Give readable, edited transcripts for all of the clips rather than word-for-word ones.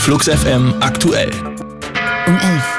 Flux FM aktuell. Um 11.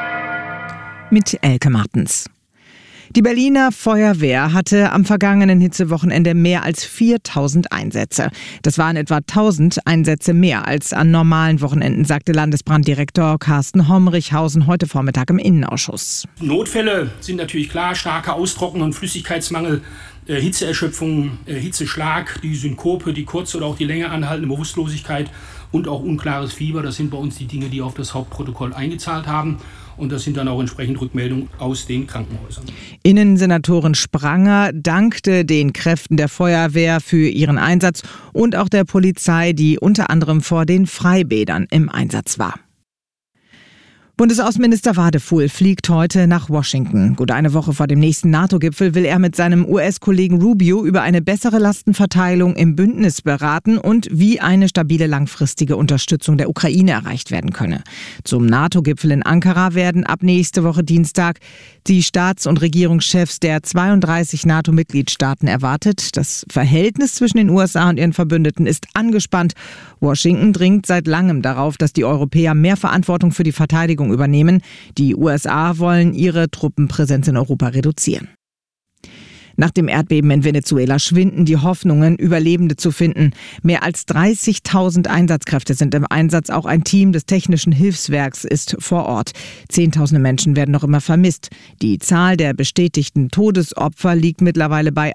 Mit Elke Martens. Die Berliner Feuerwehr hatte am vergangenen Hitzewochenende mehr als 4.000 Einsätze. Das waren etwa 1.000 Einsätze mehr als an normalen Wochenenden, sagte Landesbranddirektor Carsten Hommrichhausen heute Vormittag im Innenausschuss. Notfälle sind natürlich klar, starke Austrocknung und Flüssigkeitsmangel, Hitzeerschöpfung, Hitzeschlag, die Synkope, die kurze oder auch die länger anhaltende Bewusstlosigkeit und auch unklares Fieber. Das sind bei uns die Dinge, die auf das Hauptprotokoll eingezahlt haben. Und das sind dann auch entsprechend Rückmeldungen aus den Krankenhäusern. Innensenatorin Spranger dankte den Kräften der Feuerwehr für ihren Einsatz und auch der Polizei, die unter anderem vor den Freibädern im Einsatz war. Bundesaußenminister Wadefuhl fliegt heute nach Washington. Gut eine Woche vor dem nächsten NATO-Gipfel will er mit seinem US-Kollegen Rubio über eine bessere Lastenverteilung im Bündnis beraten und wie eine stabile langfristige Unterstützung der Ukraine erreicht werden könne. Zum NATO-Gipfel in Ankara werden ab nächste Woche Dienstag die Staats- und Regierungschefs der 32 NATO-Mitgliedstaaten erwartet. Das Verhältnis zwischen den USA und ihren Verbündeten ist angespannt. Washington dringt seit langem darauf, dass die Europäer mehr Verantwortung für die Verteidigung übernehmen. Die USA wollen ihre Truppenpräsenz in Europa reduzieren. Nach dem Erdbeben in Venezuela schwinden die Hoffnungen, Überlebende zu finden. Mehr als 30.000 Einsatzkräfte sind im Einsatz. Auch ein Team des Technischen Hilfswerks ist vor Ort. Zehntausende Menschen werden noch immer vermisst. Die Zahl der bestätigten Todesopfer liegt mittlerweile bei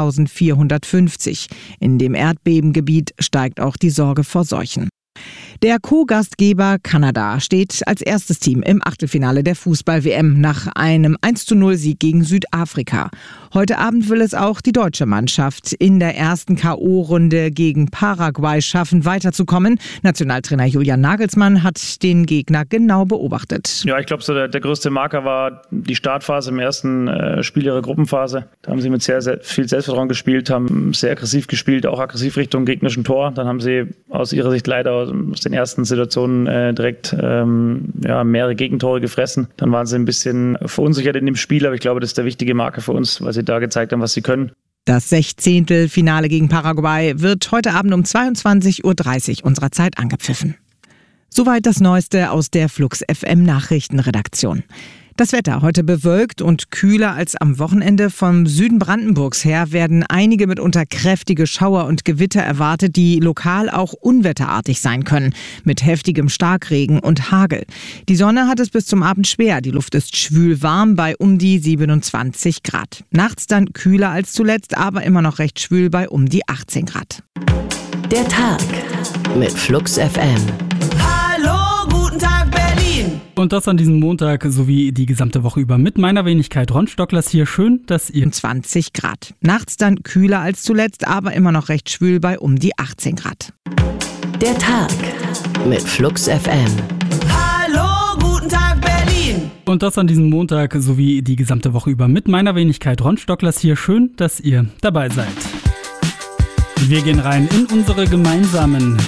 1.450. In dem Erdbebengebiet steigt auch die Sorge vor Seuchen. Der Co-Gastgeber Kanada steht als erstes Team im Achtelfinale der Fußball-WM nach einem 1:0-Sieg gegen Südafrika. Heute Abend will es auch die deutsche Mannschaft in der ersten K.O.-Runde gegen Paraguay schaffen, weiterzukommen. Nationaltrainer Julian Nagelsmann hat den Gegner genau beobachtet. Ja, ich glaube, so der größte Marker war die Startphase im ersten Spiel ihrer Gruppenphase. Da haben sie mit sehr, sehr viel Selbstvertrauen gespielt, haben sehr aggressiv gespielt, auch aggressiv Richtung gegnerischen Tor. Dann haben sie aus ihrer Sicht leider aus den ersten Situationen direkt mehrere Gegentore gefressen. Dann waren sie ein bisschen verunsichert in dem Spiel, aber ich glaube, das ist der wichtige Marker für uns, weil sie da gezeigt haben, was sie können. Das 16. Finale gegen Paraguay wird heute Abend um 22.30 Uhr unserer Zeit angepfiffen. Soweit das Neueste aus der Flux FM Nachrichtenredaktion. Das Wetter heute bewölkt und kühler als am Wochenende. Vom Süden Brandenburgs her werden einige mitunter kräftige Schauer und Gewitter erwartet, die lokal auch unwetterartig sein können, mit heftigem Starkregen und Hagel. Die Sonne hat es bis zum Abend schwer. Die Luft ist schwül warm bei um die 27 Grad. Nachts dann kühler als zuletzt, aber immer noch recht schwül bei um die 18 Grad. Der Tag mit Flux FM. Und das an diesem Montag sowie die gesamte Woche über mit meiner Wenigkeit Ron Stocklers hier. Schön, dass ihr 20 Grad. Nachts dann kühler als zuletzt, aber immer noch recht schwül bei um die 18 Grad. Der Tag mit Flux FM. Hallo, guten Tag Berlin. Und das an diesem Montag sowie die gesamte Woche über mit meiner Wenigkeit Ron Stocklers hier. Schön, dass ihr dabei seid. Wir gehen rein in unsere gemeinsamen